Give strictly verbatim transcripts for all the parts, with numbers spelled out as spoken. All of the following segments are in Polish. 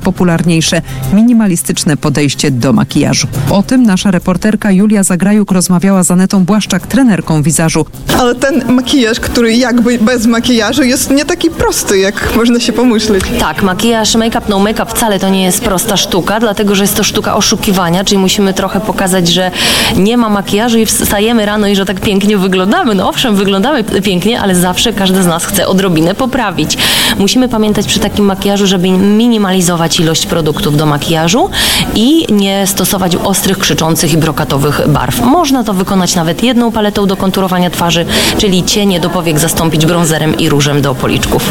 popularniejsze minimalistyczne podejście do makijażu. O tym nasza reporterka Julia Zagrajuk rozmawiała z Anetą Błaszczak, trenerką wizażu. Ale ten makijaż, który jakby bez makijażu jest nie taki prosty, jak można się pomyśleć. Tak, makijaż, make-up, no make-up wcale to nie jest prosta sztuka, dlatego że jest to sztuka oszukiwania, czyli musimy trochę pokazać, że nie ma makijażu i wstajemy rano i że tak pięknie wyglądamy. No owszem, wyglądamy pięknie, ale zawsze każdy z nas chce odrobinę poprawić. Musimy pamiętać przy takim makijażu, żeby minimalizować ilość produktów do makijażu i nie stosować ostrych, krzyczących i brokatowych barw. Można to wykonać nawet jedną paletą do konturowania twarzy, czyli cienie do powiek zastąpić brązerem i różem do policzków.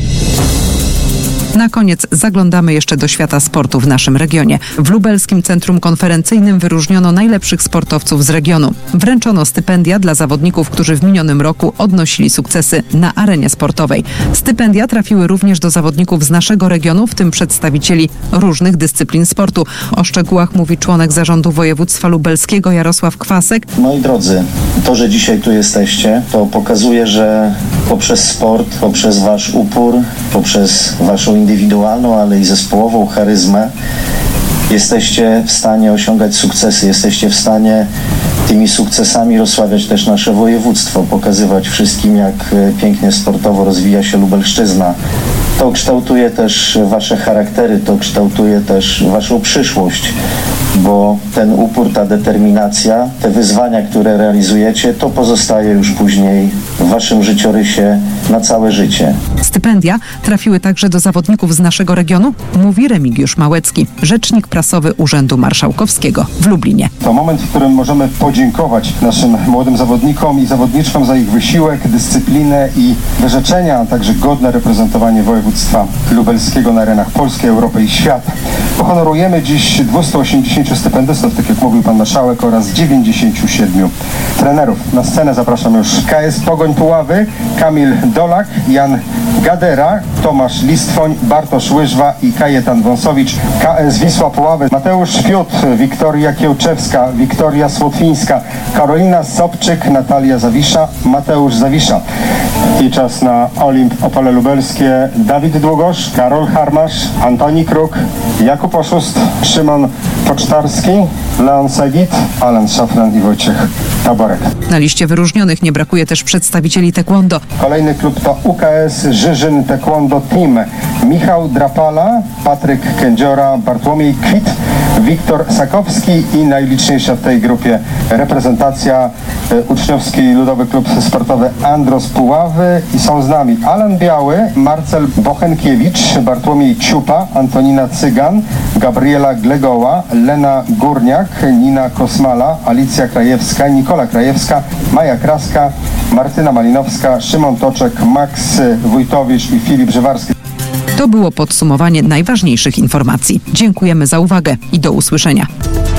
Na koniec zaglądamy jeszcze do świata sportu w naszym regionie. W Lubelskim Centrum Konferencyjnym wyróżniono najlepszych sportowców z regionu. Wręczono stypendia dla zawodników, którzy w minionym roku odnosili sukcesy na arenie sportowej. Stypendia trafiły również do zawodników z naszego regionu, w tym przedstawicieli różnych dyscyplin sportu. O szczegółach mówi członek zarządu województwa lubelskiego Jarosław Kwasek. Moi drodzy, to, że dzisiaj tu jesteście, to pokazuje, że poprzez sport, poprzez wasz upór, poprzez waszą indywidualną, ale i zespołową charyzmę jesteście w stanie osiągać sukcesy, jesteście w stanie tymi sukcesami rozsławiać też nasze województwo, pokazywać wszystkim, jak pięknie sportowo rozwija się Lubelszczyzna. To kształtuje też wasze charaktery, to kształtuje też waszą przyszłość, bo ten upór, ta determinacja, te wyzwania, które realizujecie, to pozostaje już później w waszym życiorysie na całe życie. Stypendia trafiły także do zawodników z naszego regionu, mówi Remigiusz Małecki, rzecznik prasowy Urzędu Marszałkowskiego w Lublinie. To moment, w którym możemy podziękować naszym młodym zawodnikom i zawodniczkom za ich wysiłek, dyscyplinę i wyrzeczenia, a także godne reprezentowanie województwa lubelskiego na arenach Polski, Europy i świata. Pohonorujemy dziś dwieście osiemdziesięciu stypendystów, tak jak mówił pan marszałek, oraz dziewięćdziesięciu siedmiu trenerów. Na scenę zapraszam już K S Pogoń Puławy, Kamil Dolak, Jan Gadera, Tomasz Listwoń, Bartosz Łyżwa i Kajetan Wąsowicz. K S Wisła Puławy, Mateusz Fiut, Wiktoria Kiełczewska, Wiktoria Słotwińska, Karolina Sobczyk, Natalia Zawisza, Mateusz Zawisza. I czas na Olimp Opole Lubelskie. Dawid Długosz, Karol Harmasz, Antoni Kruk, Jakub Oszust, Szymon Pocztarski, Leon Segit, Alan Szafran i Wojciech Taborek. Na liście wyróżnionych nie brakuje też przedstawicieli taekwondo. Kolejny klub to U K S Żyżyn Taekwondo Team. Michał Drapala, Patryk Kędziora, Bartłomiej Kwit, Wiktor Sakowski i najliczniejsza w tej grupie reprezentacja e, uczniowski Ludowy Klub Sportowy Andros Puławy i są z nami Alan Biały, Marcel Bochenkiewicz, Bartłomiej Ciupa, Antonina Cygan, Gabriela Glegoła, Lena Górniak, Nina Kosmala, Alicja Krajewska, Nikola Krajewska, Maja Kraska, Martyna Malinowska, Szymon Toczek, Max Wójtowicz i Filip Żywarski. To było podsumowanie najważniejszych informacji. Dziękujemy za uwagę i do usłyszenia.